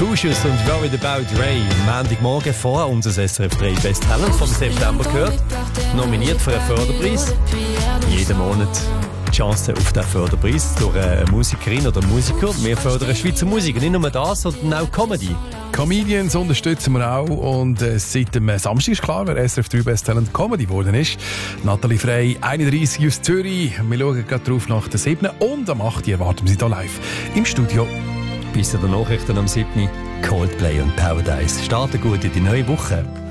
Kuschus und Worried About Ray. Montagmorgen vor unser SRF 3 Best Talent vom September gehört. Nominiert für einen Förderpreis. Jeden Monat die Chance auf diesen Förderpreis durch eine Musikerin oder Musiker. Wir fördern Schweizer Musik. Nicht nur das, sondern auch Comedy. Comedians unterstützen wir auch. Und seit dem Samstag ist klar, wer SRF 3 Best Talent Comedy geworden ist. Nathalie Frey, 31 aus Zürich. Wir schauen gerade drauf nach der 7. Und am 8. erwarten wir sie hier live im Studio. Bis zu den Nachrichten am 7. Coldplay und Paradise starten gut in die neue Woche.